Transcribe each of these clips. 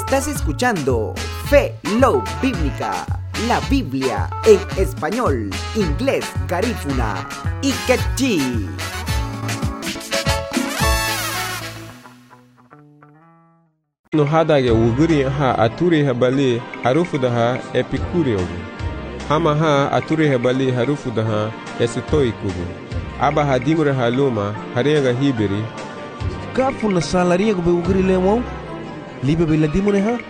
Estás escuchando Fe, Love Bíblica, la Biblia en español, inglés, garífuna y quechí. No hadage wuguri ha aturi habali harufu daha epikurio. Hama ha aturi habali harufu daha esitoi kugu. Aba hadimure haluma harenga hibiri. Kafu na salaria go be wuguri lemo. Libe be ladimure ha.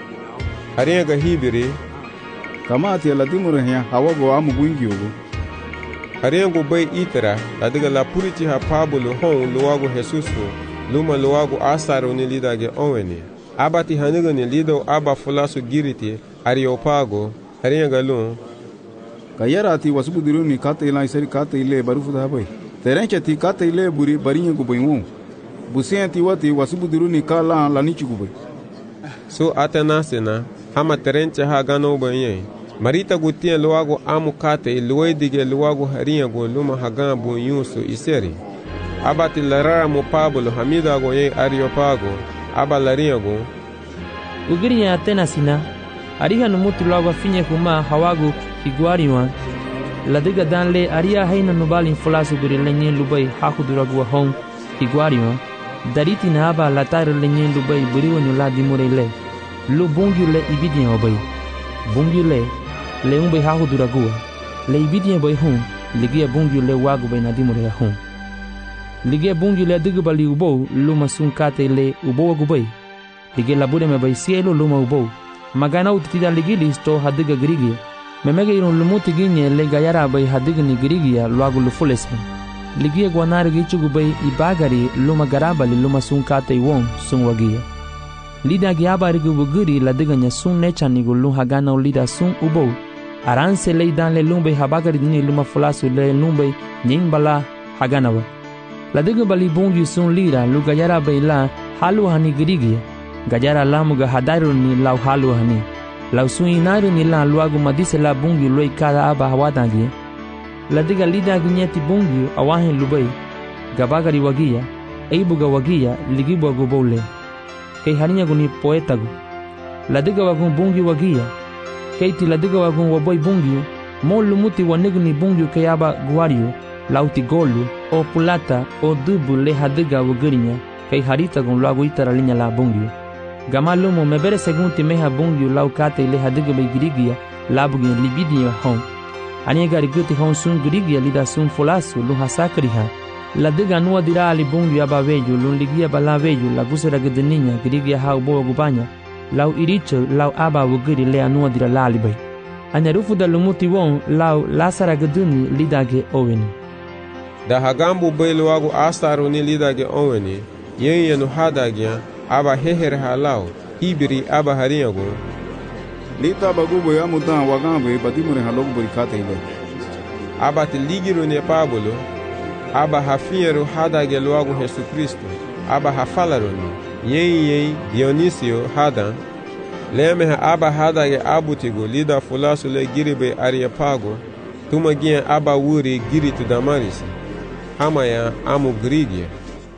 Harenga hibiri. Kama ati ladimure ha hawago amu gwingi ugu. Harengo bay itera ladiga la puriti ha pabulu hon luwago Jesusu. Luma luwagu asaro ni lidage onweni. Abati haniga ni lido aba fulasu giriti ariopago haringa lun. Kayara ati wasubu diru ni kate ila isari kate ile barufu da bay. Terenche ti kate ile buri barinye gubaymu. Busen ti wati wasubu diru ni kala lanichi gubay. So atenasena hama terenche ha gano banye. Marita gutien luwagu amu kate iluwedige luwagu haringa go luma hagan bunyusu iseri. Abati larara mo Pablo hamida go ye ariopago aba lariago ugirinya atena sina ariha no mutu lawa finye kuma hawago higuariwa ladiga danle aria haina no balin fulasu guri lenye lubai hakuduragu hon higuariwa dariti na aba latar lenye lubai buriwo nyola dimurele lu bungule ibidia obai bungule le umbai hakuduragu le ibidia boy hon ligia bungule wagu bai na dimurele hon lige bungi le diga bali ubo luma sun kate le ubo gubai lige labure me bai cielo luma ubo magana utida lige listo hadiga grigi memege iron lumuti ginye le gayara bai hadiga ni grigia luagu lufulesme lige gwanar gichu gubai ibagari luma garabali luma sun kate won sun wagia lida giaba rigu buguri la diga nya sun necha ni gulu hagana lida sun ubo aranse le dan le lumbe habagari ni luma fulasu le lumbe nyimbala haganawa la diga bali bongi sun lira lu gajara baila halu hani girigi gajara lamuga hadaru ni lau halu hani lau sun inaru ni la luagu madise la bongi loi kada aba hawadangi la diga lida ginyeti bongi awahin lubai gabagari wagia eibuga wagia ligibu agubole kei haninya guni poetagu la diga wagun bongi wagia keiti la diga wagun waboy bongi mo lumuti wanigu ni bongi kei aba guario lauti golu o pulata o dubu le hadiga wugirinya kay harita gon lagu itara linya la bungi gamalumo mebere segunti meha bungi lau kate le hadiga be girigia labugi libidia hon ani gari guti hon sun girigia lida sun folasu lu hasakriha la diga nuwa dira ali bungi aba veju lu ligia bala veju la gusera gidininya girigia ha ubo gubanya lau iricho lau aba wugiri le anuwa dira la ali bay anyarufu da lumuti won lau lasara giduni lidage oweni da hagambu bailuwagu astaru ni lidage onweni yenye no hadagya aba heher halau hibiri aba hariyago lita bagubo ya mudan wagambe badimure halogu burikate ile aba tiligiro ne Pablo aba hafiero hadage luwagu Yesu Kristo aba hafalaro ni yenye Dionisio hadan leme aba hadage abutigo lida fulasu le giribe Areopago tumagia aba wuri giritu Damaris Hamaya amu grigia.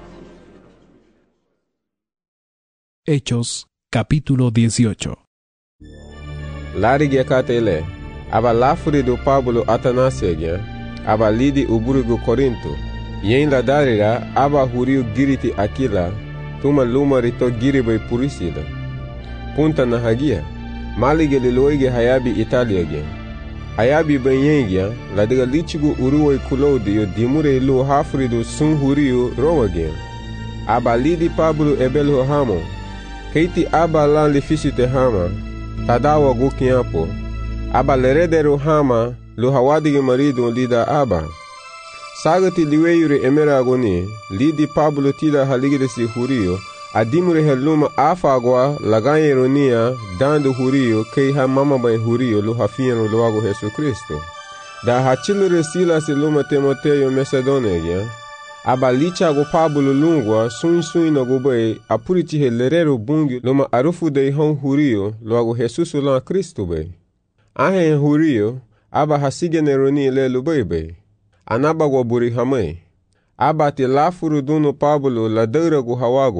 Hechos, capítulo 18. Larigia katele, aba lafuri do Pablo Atanasia, aba lidi uburigo Corinto, yen la darira aba huriu giriti Aquila, tuma luma rito giribe Purisila. Punta na hagia, malige liloige hayabi Italiagia. Hayabi banyengia la diga lichigu uruwai kulaudio dimure lu hafridu sun huriu rowagia. Aba lidi Pablo ebelu hamo. Keiti aba lan lifisite hama. Tadawa gukiapo. Aba leredero hama lu hawadigi maridu lida aba. Sagati liweyure emeragoni lidi Pablo tida haligirisi huriu. Adimure heluma afagwa laganye ronia dandu hurio kei ha mama bay hurio lu hafieno luago Yesu Kristo. Da hachilure Silas luma Timoteo Macedonia. Aba licha go Pablo lungwa sun no go bay apuriti helerero bungi luma arufu de hon hurio luago Jesus la Kristo bay. Ahe hurio aba hasigene roni le lubebe. Anaba go buri hamay. Aba te lafuru duno Pablo la deura go hawago.